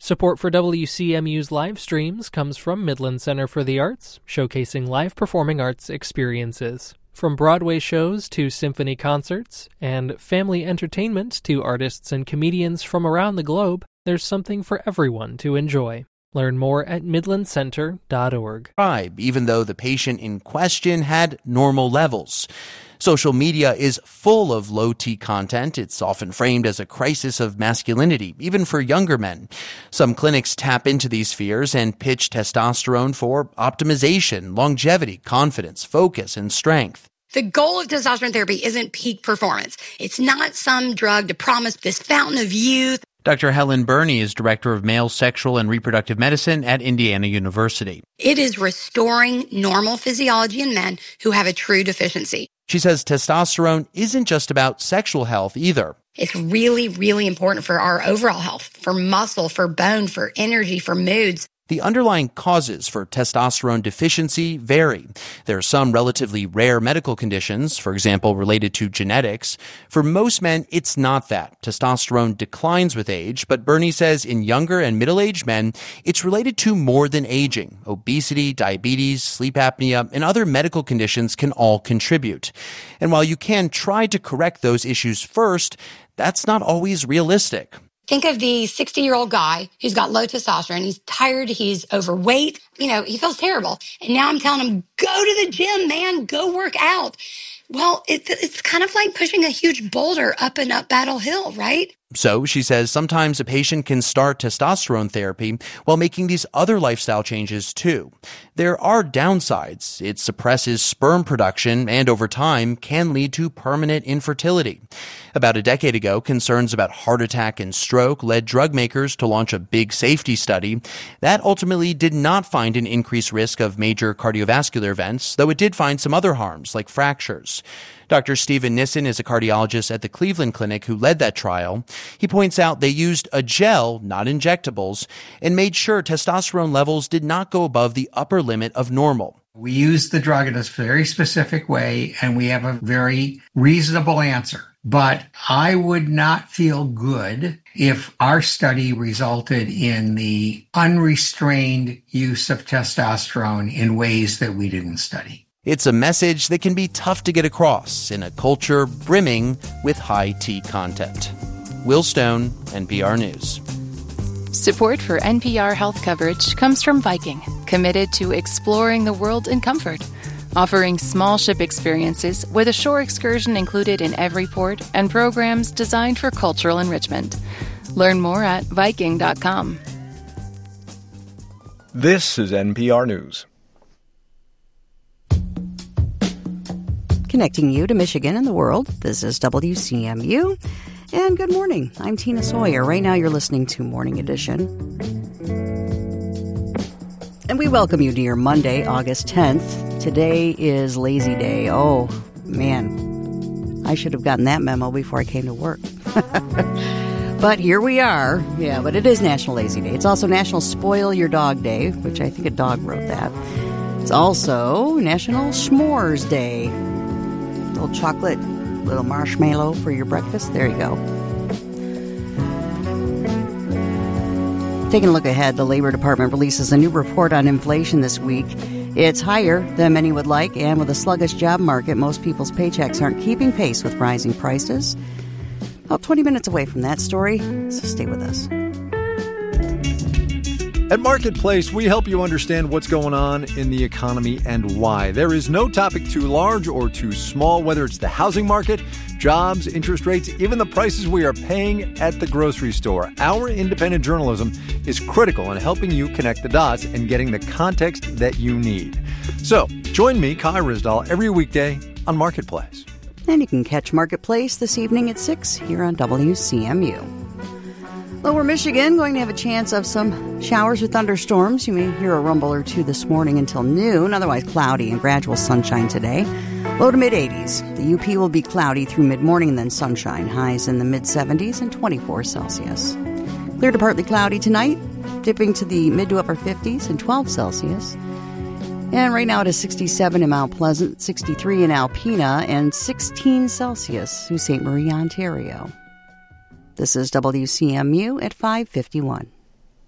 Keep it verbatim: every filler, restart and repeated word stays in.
Support for W C M U's live streams comes from Midland Center for the Arts, showcasing live performing arts experiences. From Broadway shows to symphony concerts, and family entertainment to artists and comedians from around the globe, there's something for everyone to enjoy. Learn more at midland center dot org. Even though the patient in question had normal levels. Social media is full of low-T content. It's often framed as a crisis of masculinity, even for younger men. Some clinics tap into these fears and pitch testosterone for optimization, longevity, confidence, focus, and strength. The goal of testosterone therapy isn't peak performance. It's not some drug to promise this fountain of youth. Doctor Helen Burney is director of male sexual and reproductive medicine at Indiana University. It is restoring normal physiology in men who have a true deficiency. She says testosterone isn't just about sexual health either. It's really, really important for our overall health, for muscle, for bone, for energy, for moods. The underlying causes for testosterone deficiency vary. There are some relatively rare medical conditions, for example, related to genetics. For most men, it's not that. Testosterone declines with age, but Burney says in younger and middle-aged men, it's related to more than aging. Obesity, diabetes, sleep apnea, and other medical conditions can all contribute. And while you can try to correct those issues first, that's not always realistic. Think of the sixty-year-old guy who's got low testosterone. He's tired. He's overweight. You know, he feels terrible. And now I'm telling him, go to the gym, man. Go work out. Well, it, it's kind of like pushing a huge boulder up and up Battle Hill, right? So, she says, sometimes a patient can start testosterone therapy while making these other lifestyle changes too. There are downsides. It suppresses sperm production and over time can lead to permanent infertility. About a decade ago, concerns about heart attack and stroke led drug makers to launch a big safety study. That ultimately did not find an increased risk of major cardiovascular events, though it did find some other harms like fractures. Doctor Stephen Nissen is a cardiologist at the Cleveland Clinic who led that trial. He points out they used a gel, not injectables, and made sure testosterone levels did not go above the upper limit of normal. We use the drug in a very specific way, and we have a very reasonable answer. But I would not feel good if our study resulted in the unrestrained use of testosterone in ways that we didn't study. It's a message that can be tough to get across in a culture brimming with high T content. Will Stone, N P R News. Support for N P R health coverage comes from Viking, committed to exploring the world in comfort, offering small ship experiences with a shore excursion included in every port and programs designed for cultural enrichment. Learn more at viking dot com. This is N P R News. Connecting you to Michigan and the world, this is W C M U. And good morning. I'm Tina Sawyer. Right now you're listening to Morning Edition. And we welcome you to your Monday, August tenth. Today is Lazy Day. Oh, man. I should have gotten that memo before I came to work. But here we are. Yeah, but it is National Lazy Day. It's also National Spoil Your Dog Day, which I think a dog wrote that. It's also National S'mores Day. Little chocolate, little marshmallow for your breakfast. There you go. Taking a look ahead, the Labor Department releases a new report on inflation this week. It's higher than many would like, and with a sluggish job market, most people's paychecks aren't keeping pace with rising prices. About twenty minutes away from that story, so stay with us. At Marketplace, we help you understand what's going on in the economy and why. There is no topic too large or too small, whether it's the housing market, jobs, interest rates, even the prices we are paying at the grocery store. Our independent journalism is critical in helping you connect the dots and getting the context that you need. So, join me, Kai Ryssdal, every weekday on Marketplace. And you can catch Marketplace this evening at six here on W C M U. Lower Michigan going to have a chance of some showers or thunderstorms. You may hear a rumble or two this morning until noon. Otherwise cloudy and gradual sunshine today. Low to mid-eighties. The U P will be cloudy through mid-morning and then sunshine. Highs in the mid-seventies and twenty-four Celsius. Clear to partly cloudy tonight. Dipping to the mid to upper fifties and twelve Celsius. And right now it is sixty-seven in Mount Pleasant, sixty-three in Alpena, and sixteen Celsius in Saint Marie, Ontario. This is W C M U at five fifty-one.